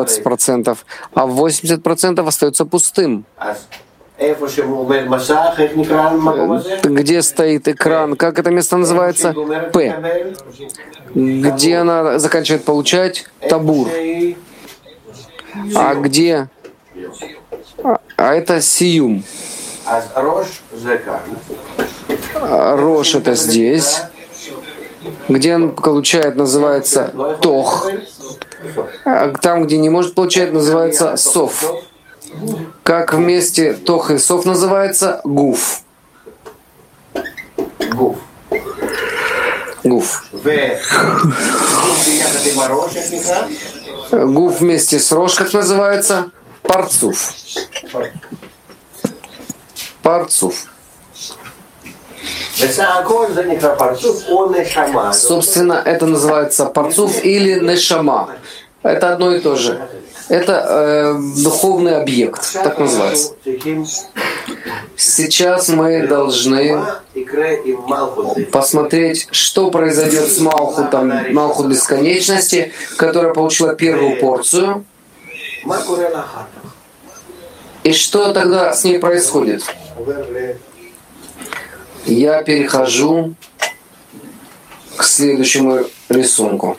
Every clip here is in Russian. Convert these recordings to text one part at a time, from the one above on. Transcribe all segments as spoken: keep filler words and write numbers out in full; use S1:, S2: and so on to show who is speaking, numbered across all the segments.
S1: двадцать процентов, а восемьдесят процентов остается пустым. Где стоит экран? Как это место называется? П. Где она заканчивает получать? Табур. А где? А, а это сиюм. Рош это здесь. Где он получает, называется тох. А там, где не может получать, называется сов. Как вместе тох и сов называется? Гуф. Гуф. Гуф вместе с рош, как называется? Парцуф. Парцуф. Собственно, это называется парцуф или нешама. Это одно и то же. Это э, духовный объект, так называется. Сейчас мы должны посмотреть, что произойдет с Малхутом, Малхут бесконечности, которая получила первую порцию. И что тогда с ней происходит? Я перехожу к следующему рисунку.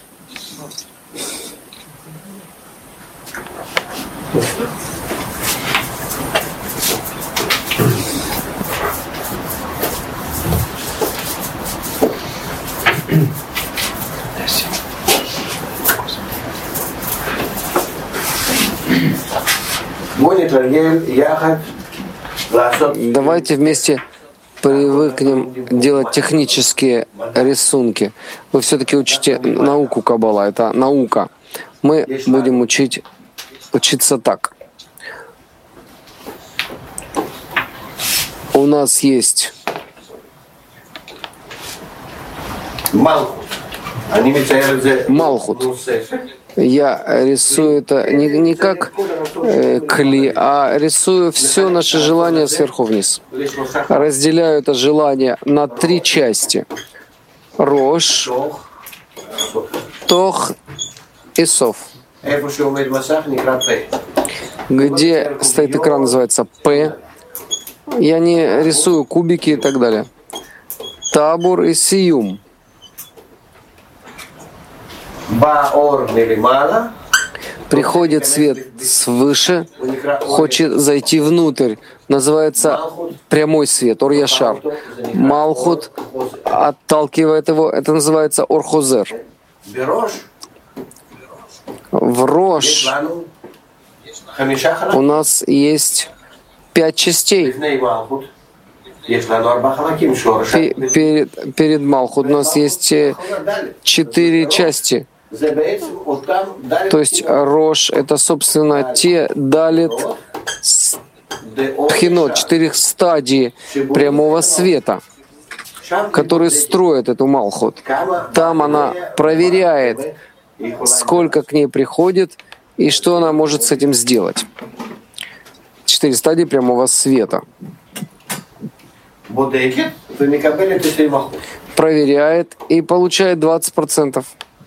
S1: Давайте вместе привыкнем делать технические рисунки. Вы все-таки учите науку Каббала, это наука. Мы будем учить, учиться так. У нас есть Малхут. Я рисую это не, не как э, кли, а рисую все наше желание сверху вниз. Разделяю это желание на три части. Рош, тох и сов. Где стоит экран, называется П. Я не рисую кубики и так далее. Табур и сиюм. Приходит свет свыше, хочет зайти внутрь. Называется прямой свет, ор-яшар. Малхут отталкивает его, это называется ор-хозер. В рош у нас есть пять частей. Перед, перед Малхут у нас есть четыре части. То есть рош — это, собственно, те далит пхинот, четырех стадий прямого света, которые строят эту Малхут. Там она проверяет, сколько к ней приходит и что она может с этим сделать. Четыре стадии прямого света. Проверяет и получает двадцать процентов.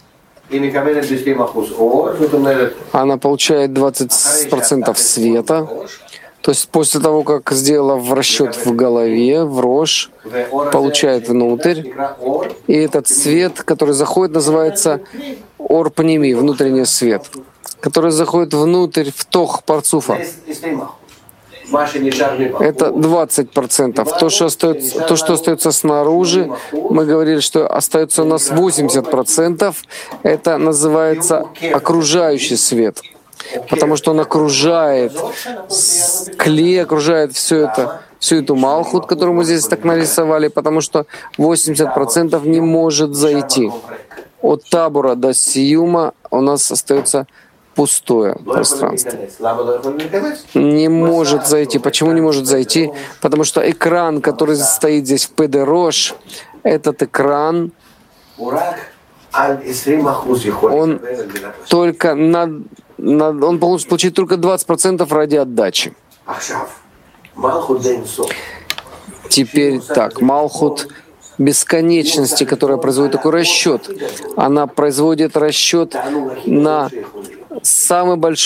S1: Она получает двадцать процентов света. То есть после того, как сделала в расчет в голове, в рош, получает внутрь. И этот свет, который заходит, называется ор-пними, внутренний свет, который заходит внутрь в тох парцуфа. Это двадцать процентов. То, что остается, то, что остается снаружи, мы говорили, что остается у нас восемьдесят процентов. Это называется окружающий свет. Потому что он окружает клей, окружает все это, всю эту Малхут, которую мы здесь так нарисовали, потому что восемьдесят процентов не может зайти. От табура до сиюма у нас остается пустое пространство. Не может зайти. Почему не может зайти? Потому что экран, который стоит здесь в пэ дэ рош, этот экран, он только на, на, он получит только двадцать процентов ради отдачи. Теперь так, Малхут бесконечности, которая производит такой расчет, она производит расчет на самый большой